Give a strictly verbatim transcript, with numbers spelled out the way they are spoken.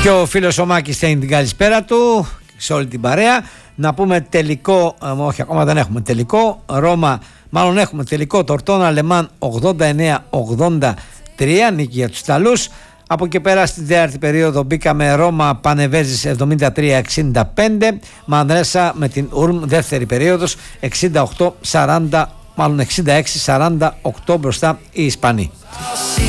Και ο φίλος ο Μάκης στέλνει την καλησπέρα του σε όλη την παρέα. Να πούμε τελικό, ε, όχι ακόμα δεν έχουμε τελικό, Ρώμα, μάλλον έχουμε τελικό, Τορτόνα Λεμάν ογδόντα εννέα ογδόντα τρία, νίκη για τους Ιταλούς. Από εκεί πέρα στην τέταρτη περίοδο μπήκαμε Ρώμα Πανεβέζης εβδομήντα τρία εξήντα πέντε, Μανρέσα με την Ουρμ δεύτερη περίοδος εξήντα οκτώ σαράντα, μάλλον εξήντα έξι σαράντα οκτώ μπροστά οι Ισπανοί.